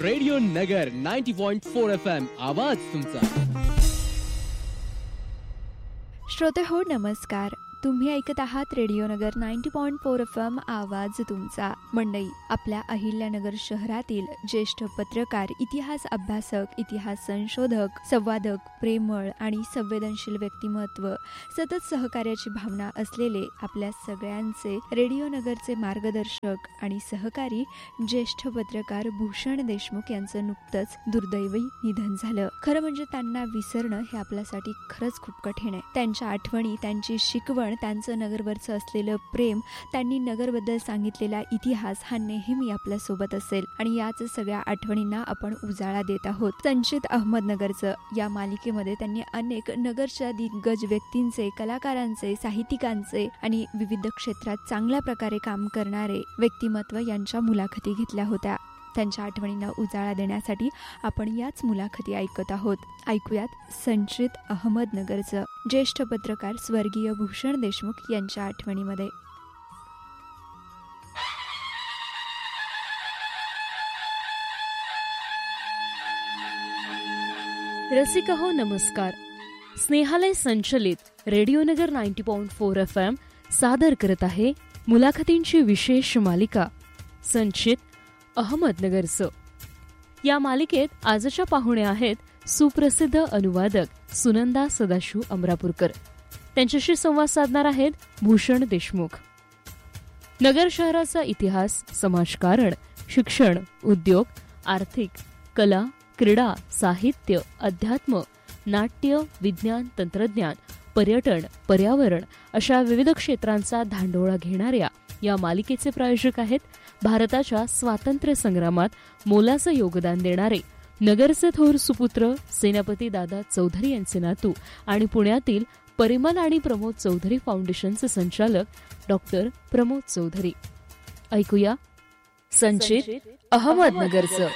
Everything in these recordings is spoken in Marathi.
रेडिओ नगर 90.4 FM आवाज तुमचा. श्रोते हो नमस्कार. तुम्ही ऐकत आहात रेडिओ नगर 90.4 FM आवाज तुमचा. मंडई, आपल्या अहिल्यानगर शहरातील ज्येष्ठ पत्रकार, इतिहास अभ्यासक, इतिहास संशोधक, संवादक, प्रेमळ आणि संवेदनशील व्यक्तिमत्व, सतत सहकार्याची भावना असलेले आपल्या सगळ्यांचे रेडिओ नगरचे मार्गदर्शक आणि सहकारी ज्येष्ठ पत्रकार भूषण देशमुख यांचं नुकतंच दुर्दैवी निधन झालं. खरं म्हणजे त्यांना विसरणं हे आपल्यासाठी खरंच खूप कठीण आहे. त्यांच्या आठवणी, त्यांची शिकवण, त्यांचं नगरवरचं असलेलं प्रेम, त्यांनी नगरबद्दल सांगितलेला इतिहास हा नेहमी आपल्या सोबत असेल आणि याच सगळ्या आठवणींना आपण उजाळा देत आहोत. संचित अहमदनगरचं या मालिकेमध्ये त्यांनी अनेक नगरच्या दिग्गज व्यक्तींचे, कलाकारांचे, साहित्यिकांचे आणि विविध क्षेत्रात चांगल्या प्रकारे काम करणारे व्यक्तिमत्व यांच्या मुलाखती घेतल्या होत्या. त्यांच्या आठवणींना उजाळा देण्यासाठी आपण याच मुलाखती ऐकत आहोत. ऐकूयात संचित अहमदनगरचं ज्येष्ठ पत्रकार स्वर्गीय भूषण देशमुख यांच्या आठवणीमध्ये. रसिका हो नमस्कार. स्नेहालय संचलित रेडिओ नगर 90.4 FM सादर करत आहे मुलाखतींची विशेष मालिका संचित अहमदनगरचं. या मालिकेत आजच्या पाहुण्या आहेत सुप्रसिद्ध अनुवादक सुनंदा सदाशिव अमरापूरकर. त्यांच्याशी संवाद साधणार आहेत भूषण देशमुख. नगर शहराचा इतिहास, समाजकारण, शिक्षण, उद्योग, आर्थिक, कला, क्रीडा, साहित्य, अध्यात्म, नाट्य, विज्ञान, तंत्रज्ञान, पर्यटन, पर्यावरण अशा विविध क्षेत्रांचा धांडोळा घेणाऱ्या या मालिकेचे प्रायोजक आहेत भारताच्या स्वातंत्र्य संग्रामात मोलाचं योगदान देणारे नगरचे थोर सुपुत्र सेनापती दादा चौधरी यांचे नातू आणि पुण्यातील परिमल आणि प्रमोद चौधरी फाउंडेशनचे संचालक डॉक्टर प्रमोद चौधरी. ऐकूया संचित अहमदनगरचं.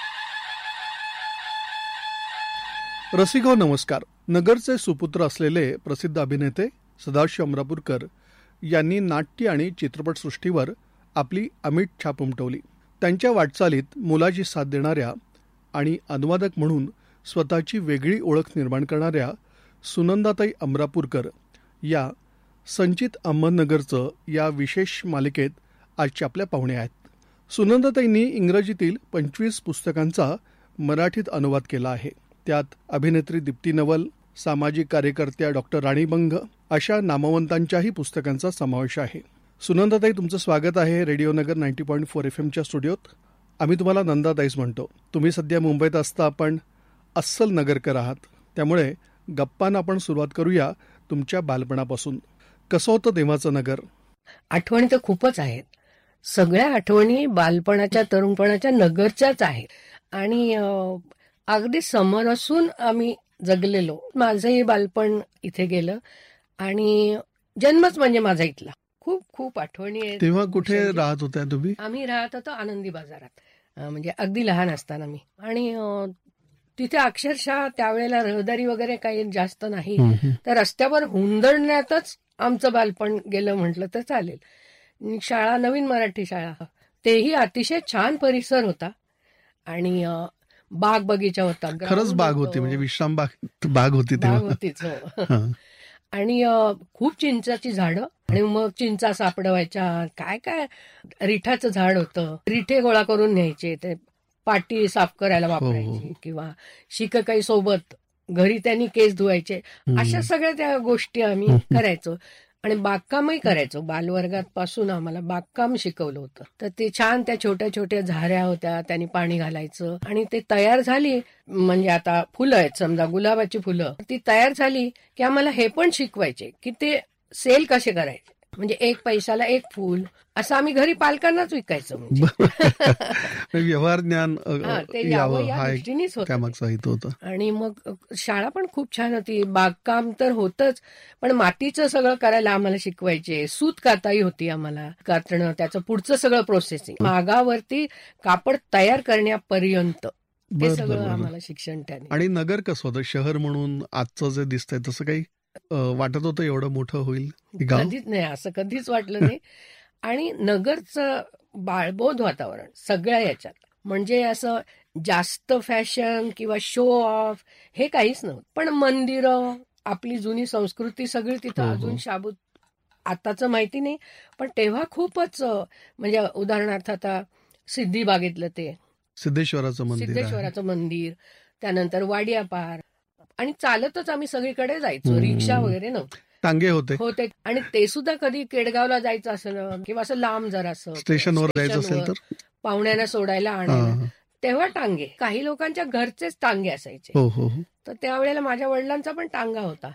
रसिको नमस्कार. नगरचे सुपुत्र असलेले प्रसिद्ध अभिनेते सदाशिव अमरापूरकर यांनी नाट्य आणि चित्रपटसृष्टीवर आपली अमिट छाप उमटवली. त्यांच्या वाटचालीत मुलाची साथ देणाऱ्या आणि अनुवादक म्हणून स्वतःची वेगळी ओळख निर्माण करणाऱ्या सुनंदाताई अमरापूरकर या संचित अहमदनगरचं या विशेष मालिकेत आजच्या आपल्या पाहुण्या आहेत. सुनंदाताईंनी इंग्रजीतील 25 पुस्तकांचा मराठीत अनुवाद केला आहे. त्यात अभिनेत्री दीप्ती नवल, सामाजिक कार्यकर्त्या डॉक्टर राणी बंग अशा नामवंतांच्याही पुस्तकांचा समावेश आहे. सुनंदाताई, तुमचं स्वागत आहे रेडिओ नगर 90.4 FMच्या स्टुडिओत. आम्ही तुम्हाला नंदाताईच म्हणतो. तुम्ही सध्या मुंबईत असता, पण अस्सल नगरकर आहात. त्यामुळे गप्पांना आपण सुरुवात करूया तुमच्या बालपणापासून. कसं होतं तेव्हाचं नगर? आठवणी तर खूपच आहेत. सगळ्या आठवणी बालपणाच्या, तरुणपणाच्या नगरच्याच आहेत आणि अगदी समोर असून आम्ही जगलेलो. माझंही बालपण इथे गेलं आणि जन्मच म्हणजे माझा इथला. खूप खूप आठवणी आहेत. तेव्हा कुठे राहत होत्या तुम्ही? आम्ही राहत होतो आनंदी बाजारात, म्हणजे अगदी लहान असताना मी. आणि तिथे अक्षरशः त्यावेळेला रहदारी वगैरे काही जास्त नाही, तर रस्त्यावर हुंदडण्यातच आमचं बालपण गेलं म्हटलं तर चालेल. शाळा, नवीन मराठी शाळा, तेही अतिशय छान परिसर होता आणि बाग बगीचा होता. खरंच बाग होती, म्हणजे विश्राम बाग होती होतीच. आणि खूप चिंचाची झाडं आणि मग चिंचा सापडवायच्या. काय काय रिठाचं झाड होतं, रिठे गोळा करून न्यायचे, ते पाटी साफ करायला वापरायची किंवा शिक काही सोबत घरी त्यांनी केस धुवायचे. अशा सगळ्या त्या गोष्टी आम्ही करायचो आणि बागकामही करायचो. बालवर्गात पासून आम्हाला बागकाम शिकवलं होतं. तर ते छान त्या छोट्या छोट्या झाऱ्या होत्या, त्यांनी पाणी घालायचं आणि ते तयार झाली, म्हणजे आता फुलं आहेत समजा, गुलाबाची फुलं, ती तयार झाली की आम्हाला हे पण शिकवायचे की ते सेल कसे करायचे, म्हणजे 1 पैशाला 1 फूल, असं आम्ही घरी पालकांनाच विकायचं. म्हणजे व्यवहार ज्ञान ते यावं या दृष्टीनेच होतं. आणि मग शाळा पण खूप छान होती. बागकाम तर होतच, पण मातीचं सगळं करायला आम्हाला शिकवायचे. सूत काताही होती आम्हाला, कातणं, त्याचं पुढचं सगळं प्रोसेसिंग, मागावरती कापड तयार करण्यापर्यंत हे सगळं आम्हाला शिक्षण त्याने. आणि नगर कसं होतं शहर म्हणून आजचं जे दिसतंय तसं काही वाटत होतं एवढं मोठं होईल? कधीच नाही, असं कधीच वाटलं नाही. आणि नगरचं बाळबोध वातावरण सगळ्या याच्यात, म्हणजे असं जास्त फॅशन किंवा शो ऑफ हे काहीच नव्हतं. पण मंदिरं, आपली जुनी संस्कृती सगळी तिथं अजून शाबूत. आताचं माहिती नाही, पण तेव्हा खूपच म्हणजे उदाहरणार्थ आता सिद्धिबागेतलं ते सिद्धेश्वराचं मंदिर, त्यानंतर वाडिया पार, आणि चालतच आम्ही सगळीकडे जायचो. रिक्षा वगैरे नव्हती, टांगे होते. आणि ते सुद्धा कधी केडगावला जायचं असेल किंवा असं लांब जरा असं स्टेशनवर जायचं असेल तर पाहुण्यांना सोडायला आणायला, तेव्हा टांगे. काही लोकांच्या घरचेच टांगे असायचे. तर त्यावेळेला माझ्या वडिलांचा पण टांगा होता.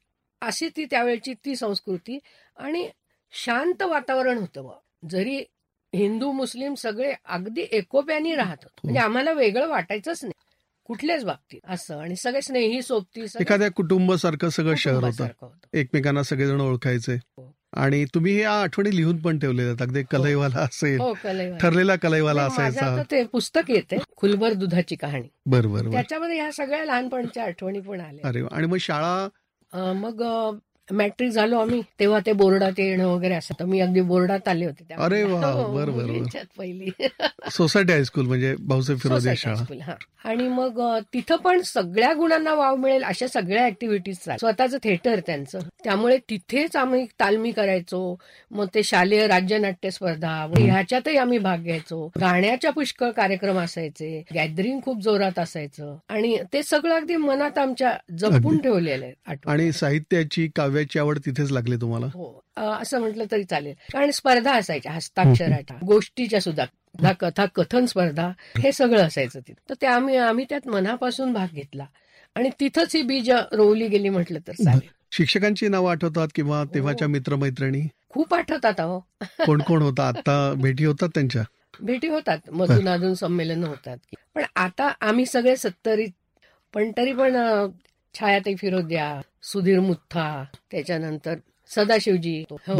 अशी ती त्यावेळची ती संस्कृती, आणि शांत वातावरण होतं. जरी हिंदू मुस्लिम सगळे अगदी एकोप्याने राहत होते, म्हणजे आम्हाला वेगळं वाटायचंच नाही कुठल्याच बाबतीत असं. आणि सगळे स्नेही सोबती, एखाद्या कुटुंबासारखं सगळं शहर होतं, एकमेकांना सगळेजण ओळखायचे. आणि तुम्ही या आठवणी लिहून पण ठेवलेल्या आहेत. अगदी कलईवाला असेल, ठरलेला कलईवाला असायचा. ते पुस्तक येते खुलभर दुधाची कहाणी, बरोबर, त्याच्यामध्ये ह्या सगळ्या लहानपणच्या आठवणी पण आल्या. अरे, आणि मग शाळा, मग मॅट्रिक झालो आम्ही, तेव्हा ते बोर्डात येणं वगैरे असं. तर मी अगदी बोर्डात आले होते. अरे वा, बरोबर. पहिली सोसायटी हायस्कूल म्हणजे भाऊसाहेब फिरोदिया शाळा. आणि मग तिथं पण सगळ्या गुणांना वाव मिळेल अशा सगळ्या ऍक्टिव्हिटीज, स्वतःचं थिएटर त्यांचं, त्यामुळे तिथेच आम्ही तालमी करायचो. मग ते शालेय राज्यनाट्य स्पर्धा ह्याच्यातही आम्ही भाग घ्यायचो. गाण्याच्या पुष्कळ कार्यक्रम असायचे, गॅदरिंग खूप जोरात असायचं, आणि ते सगळं अगदी मनात आमच्या जपून ठेवलेलं आहे. आणि साहित्याची, काव्याची आवड तिथेच लागली तुम्हाला? हो, असं म्हटलं तरी चालेल. कारण स्पर्धा असायच्या हस्ताक्षराच्या, गोष्टीच्या सुद्धा, कथा कथन स्पर्धा, हे सगळं असायचं तिथं. तर ते आम्ही त्यात मनापासून भाग घेतला, आणि तिथंच ही बीज रोवली गेली म्हटलं तर चालेल. शिक्षकांची नावं आठवतात किंवा तेव्हाच्या मित्रमैत्रिणी? खूप आठवतात. अहो, कोण कोण होता? आता भेटी होतात त्यांच्या? भेटी होतात, मधून अधून संमेलन होतात. पण आता आम्ही सगळे 70, पण तरी पण छायाताई फिरोदिया, सुधीर मुथा, त्याच्यानंतर सदाशिवजी,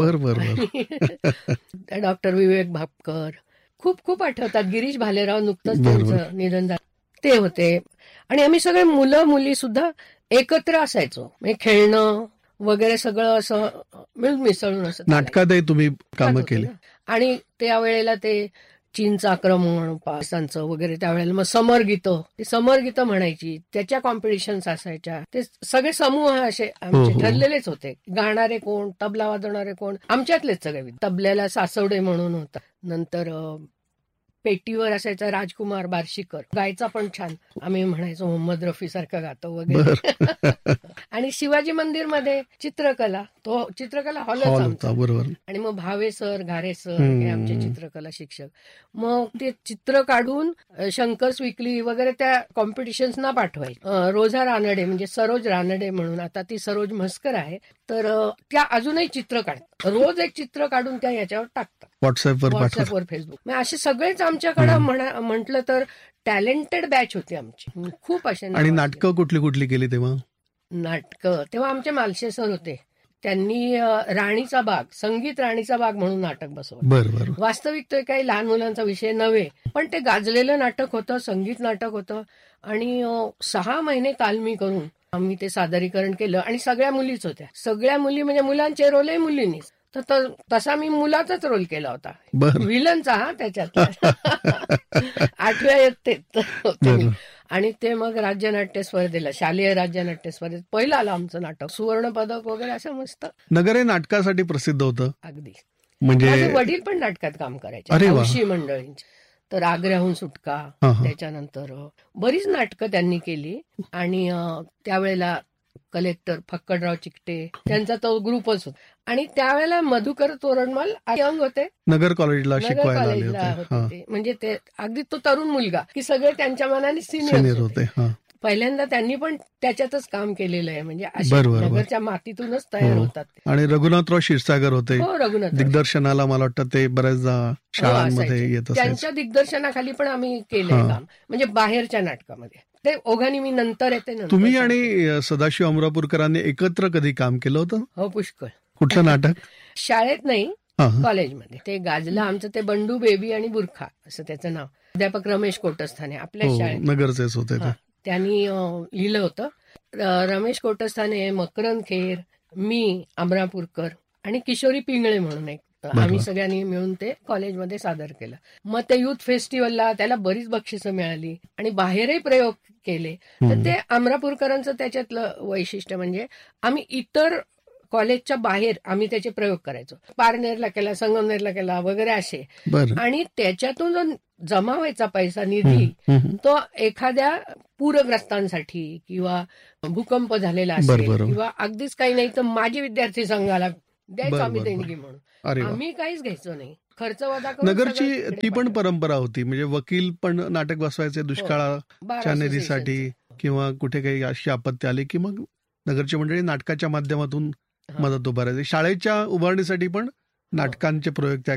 डॉक्टर विवेक भापकर, खूप खूप आठवतात. गिरीश भालेराव, नुकतंच त्यांचं निधन झालं, ते होते. आणि आम्ही सगळे मुलं मुली सुद्धा एकत्र असायचो, म्हणजे खेळणं वगैरे सगळं असं मिळून मिसळून असं. नाटकातही तुम्ही कामं केली. आणि त्यावेळेला ते चीनचं आक्रमण, पाकिस्तानचं वगैरे, त्यावेळेला मग समरगीतं म्हणायची, त्याच्या कॉम्पिटिशन्स असायच्या. ते सगळे समूह असे आमचे ठरलेलेच होते. गाणारे कोण, तबला वाजवणारे कोण, आमच्यातलेच सगळे. तबल्याला सासवडे म्हणून होता. नंतर पेटीवर असायचा राजकुमार बार्शीकर, गायचा पण छान. आम्ही म्हणायचो मोहम्मद रफी सारखं गातो वगैरे. आणि शिवाजी मंदिरमध्ये चित्रकला, तो चित्रकला हॉलच आमचा. बरोबर. आणि मग भावे सर, घारे सर हे आमचे चित्रकला शिक्षक. मग ते चित्र काढून शंकर्स विकली वगैरे त्या कॉम्पिटिशन्सना पाठवायचे. रोझा रानडे, म्हणजे सरोज रानडे म्हणून, आता ती सरोज म्हस्कर आहे, तर त्या अजूनही चित्र काढतात. रोज एक चित्र काढून त्या याच्यावर टाकतात, व्हॉट्सअपवर, फेसबुक. असे सगळेच आमच्याकडे म्हटलं तर टॅलेंटेड बॅच होती आमची, खूप असे. आणि नाटकं कुठली कुठली केली तेव्हा? नाटकं तेव्हा आमचे मालशे सर होते, त्यांनी राणीचा बाग, संगीत राणीचा बाग म्हणून नाटक बसवलं. बरोबर. वास्तविक तो काही लहान मुलांचा विषय नव्हे, पण ते गाजलेलं नाटक होतं, संगीत नाटक होतं. आणि 6 महिने तालमी करून आम्ही ते सादरीकरण केलं. आणि सगळ्या मुलीच होत्या, सगळ्या मुली, म्हणजे मुलांचे रोलही मुलींनीच. तर तसा मी मुलाचाच रोल केला होता, विलनचा. हा, त्याच्यात 8व्या इयत्तेत होते मी. आणि ते मग राज्यनाट्य स्पर्धेला, शालेय राज्यनाट्य स्पर्धेत पहिलं आलं आमचं नाटक, सुवर्ण पदक वगैरे, असं मस्त. नगर हे नाटकासाठी प्रसिद्ध होतं अगदी. म्हणजे माझे वडील पण नाटकात काम करायचे, हौशी मंडळींची. तर आग्र्याहून सुटका, त्याच्यानंतर बरीच नाटकं त्यांनी केली. आणि त्यावेळेला कलेक्टर फक्कडराव चिकटे, त्यांचा तो ग्रुपच होता. आणि त्यावेळेला मधुकर तोरणमल यंग होते, नगर कॉलेजला शिकवायला होते. म्हणजे ते अगदी तो तरुण मुलगा, की सगळे त्यांच्या मनाने सिनियर होते. पहिल्यांदा त्यांनी पण त्याच्यातच काम केलेलं आहे, म्हणजे नगरच्या मातीतूनच तयार होतात. आणि रघुनाथराव क्षीरसागर होते. हो, रघुनाथ दिग्दर्शनाला मला वाटतं ते बऱ्याचदा शाळांमध्ये येत असायचे. त्यांच्या दिग्दर्शनाखाली पण आम्ही केलंय काम, म्हणजे बाहेरच्या नाटकामध्ये. ते ओघानी मी नंतर येते. तुम्ही आणि सदाशिव अमरापूरकरांनी एकत्र कधी काम केलं होतं? हो, पुष्कळ. कुठलं नाटक? शाळेत नाही, कॉलेजमध्ये. ते गाजलं आमचं, ते बंडू बेबी आणि बुरखा असं त्याचं नाव. अध्यापक रमेश कोटस्थाने, आपल्या शाळेत नगरचेच होते, त्यांनी लिहिलं होतं. रमेश कोटस्थाने, मकरंद खेर, मी, अमरापूरकर आणि किशोरी पिंगळे म्हणून एक होतं. बरोबर. आम्ही सगळ्यांनी मिळून ते कॉलेजमध्ये सादर केलं. मग ते युथ फेस्टिवलला त्याला बरीच बक्षिसं मिळाली आणि बाहेरही प्रयोग केले. तर ते अमरापूरकरांचं त्याच्यातलं वैशिष्ट्य म्हणजे आम्ही इतर कॉलेजच्या बाहेर आम्ही त्याचे प्रयोग करायचो. पारनेरला केला, संगमनेरला केला वगैरे असे. बरं. आणि त्याच्यातून जो जमा व्हायचा पैसा, निधी, तो एखाद्या पूरग्रस्तांसाठी किंवा भूकंप झालेला असेल बरोबर. किंवा अगदीच काही नाही तर माजी विद्यार्थी संघाला द्यायचो आम्ही बरोबर. देणगी म्हणून. अरे वा. आम्ही काहीच घ्यायचो नाही. खर्च वजा करून नगरची सगळं तिकडे ती पण पाठवायचो. परंपरा होती, म्हणजे वकील पण नाटक बसवायचे दुष्काळाच्या 12 निधीसाठी associations. किंवा कुठे काही अशी आपत्ती आली की मग नगरची मंडळी नाटकाच्या माध्यमातून हा. मदत उभारायची. शाळेच्या उभारणीसाठी पण नाटकांचे प्रयोग त्या